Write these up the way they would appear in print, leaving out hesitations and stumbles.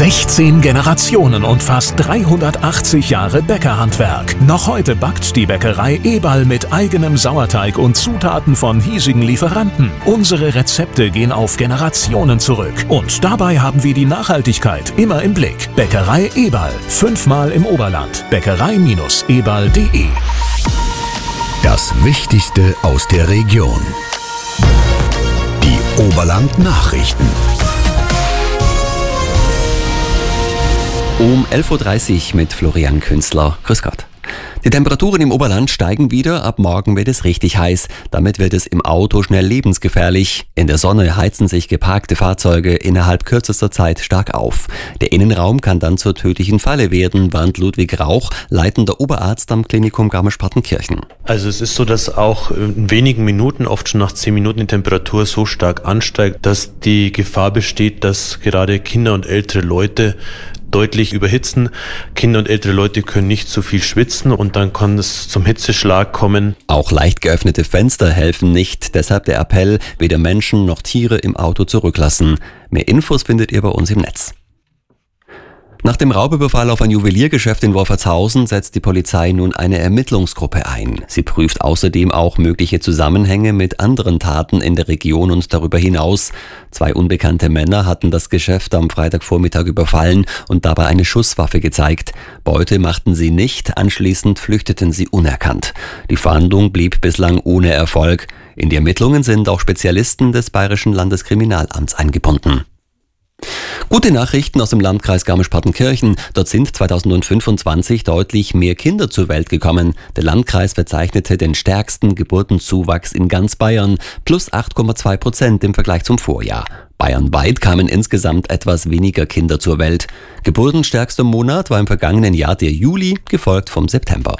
16 Generationen und fast 380 Jahre Bäckerhandwerk. Noch heute backt die Bäckerei Eberl mit eigenem Sauerteig und Zutaten von hiesigen Lieferanten. Unsere Rezepte gehen auf Generationen zurück. Und dabei haben wir die Nachhaltigkeit immer im Blick. Bäckerei Eberl, 5-mal im Oberland. Bäckerei-eberl.de. Das Wichtigste aus der Region. Die Oberland-Nachrichten. Um 11.30 Uhr mit Florian Künstler. Grüß Gott. Die Temperaturen im Oberland steigen wieder, ab morgen wird es richtig heiß. Damit wird es im Auto schnell lebensgefährlich. In der Sonne heizen sich geparkte Fahrzeuge innerhalb kürzester Zeit stark auf. Der Innenraum kann dann zur tödlichen Falle werden, warnt Ludwig Rauch, leitender Oberarzt am Klinikum Garmisch-Partenkirchen. Also es ist so, dass auch in wenigen Minuten, oft schon nach 10 Minuten, die Temperatur so stark ansteigt, dass die Gefahr besteht, dass gerade Kinder und ältere Leute deutlich überhitzen. Kinder und ältere Leute können nicht so viel schwitzen und dann kann es zum Hitzeschlag kommen. Auch leicht geöffnete Fenster helfen nicht, deshalb der Appell, weder Menschen noch Tiere im Auto zurücklassen. Mehr Infos findet ihr bei uns im Netz. Nach dem Raubüberfall auf ein Juweliergeschäft in Wolfertshausen setzt die Polizei nun eine Ermittlungsgruppe ein. Sie prüft außerdem auch mögliche Zusammenhänge mit anderen Taten in der Region und darüber hinaus. 2 unbekannte Männer hatten das Geschäft am Freitagvormittag überfallen und dabei eine Schusswaffe gezeigt. Beute machten sie nicht, anschließend flüchteten sie unerkannt. Die Fahndung blieb bislang ohne Erfolg. In die Ermittlungen sind auch Spezialisten des Bayerischen Landeskriminalamts eingebunden. Gute Nachrichten aus dem Landkreis Garmisch-Partenkirchen. Dort sind 2025 deutlich mehr Kinder zur Welt gekommen. Der Landkreis verzeichnete den stärksten Geburtenzuwachs in ganz Bayern, plus 8,2% im Vergleich zum Vorjahr. Bayernweit kamen insgesamt etwas weniger Kinder zur Welt. Geburtenstärkster Monat war im vergangenen Jahr der Juli, gefolgt vom September.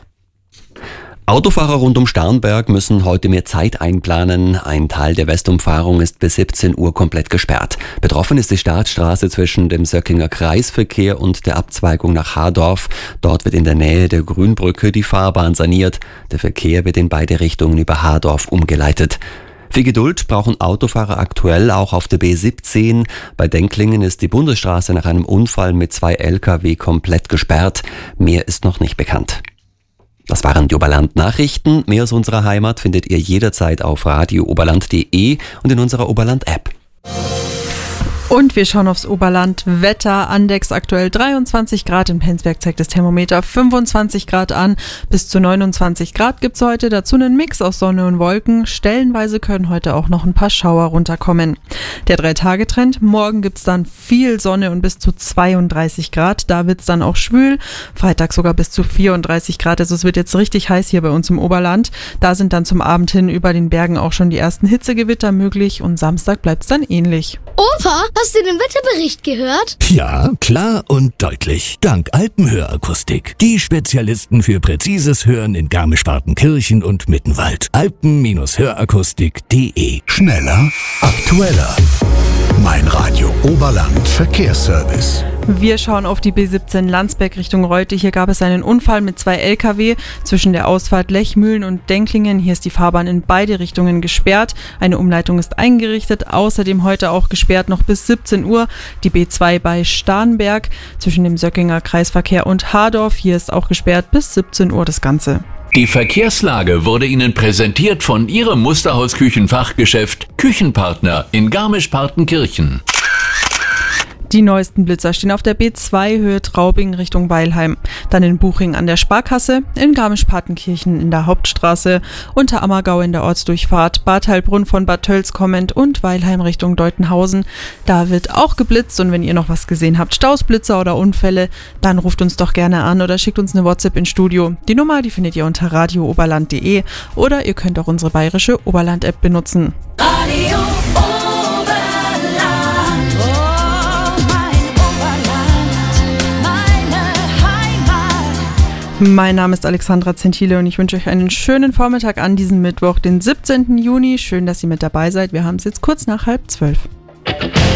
Autofahrer rund um Starnberg müssen heute mehr Zeit einplanen. Ein Teil der Westumfahrung ist bis 17 Uhr komplett gesperrt. Betroffen ist die Startstraße zwischen dem Söckinger Kreisverkehr und der Abzweigung nach Hardorf. Dort wird in der Nähe der Grünbrücke die Fahrbahn saniert. Der Verkehr wird in beide Richtungen über Hardorf umgeleitet. Viel Geduld brauchen Autofahrer aktuell auch auf der B17. Bei Denklingen ist die Bundesstraße nach einem Unfall mit 2 Lkw komplett gesperrt. Mehr ist noch nicht bekannt. Das waren die Oberland-Nachrichten. Mehr aus unserer Heimat findet ihr jederzeit auf radiooberland.de und in unserer Oberland-App. Und wir schauen aufs Oberland. Wetter, Andex aktuell 23 Grad, in Penzberg zeigt das Thermometer 25 Grad an. Bis zu 29 Grad gibt's heute, dazu einen Mix aus Sonne und Wolken. Stellenweise können heute auch noch ein paar Schauer runterkommen. Der 3-Tage-Trend, morgen gibt's dann viel Sonne und bis zu 32 Grad. Da wird's dann auch schwül, Freitag sogar bis zu 34 Grad. Also es wird jetzt richtig heiß hier bei uns im Oberland. Da sind dann zum Abend hin über den Bergen auch schon die ersten Hitzegewitter möglich und Samstag bleibt's dann ähnlich. Opa, hast du den Wetterbericht gehört? Ja, klar und deutlich. Dank Alpenhörakustik. Die Spezialisten für präzises Hören in Garmisch-Partenkirchen und Mittenwald. Alpen-Hörakustik.de. Schneller, aktueller. Mein Radio Oberland Verkehrsservice. Wir schauen auf die B17 Landsberg Richtung Reute. Hier gab es einen Unfall mit 2 Lkw zwischen der Ausfahrt Lechmühlen und Denklingen. Hier ist die Fahrbahn in beide Richtungen gesperrt. Eine Umleitung ist eingerichtet. Außerdem heute auch gesperrt noch bis 17 Uhr die B2 bei Starnberg zwischen dem Söckinger Kreisverkehr und Hardorf. Hier ist auch gesperrt bis 17 Uhr das Ganze. Die Verkehrslage wurde Ihnen präsentiert von Ihrem Musterhaus-Küchenfachgeschäft Küchenpartner in Garmisch-Partenkirchen. Die neuesten Blitzer stehen auf der B2 Höhe Traubing Richtung Weilheim, dann in Buching an der Sparkasse, in Garmisch-Partenkirchen in der Hauptstraße, Unterammergau in der Ortsdurchfahrt, Bad Heilbrunn von Bad Tölz kommend und Weilheim Richtung Deutenhausen. Da wird auch geblitzt und wenn ihr noch was gesehen habt, Stausblitzer oder Unfälle, dann ruft uns doch gerne an oder schickt uns eine WhatsApp ins Studio. Die Nummer, die findet ihr unter radiooberland.de oder ihr könnt auch unsere bayerische Oberland-App benutzen. Radio Mein Name ist Alexandra Zentile und ich wünsche euch einen schönen Vormittag an diesem Mittwoch, den 17. Juni. Schön, dass ihr mit dabei seid. Wir haben es jetzt kurz nach 11:30.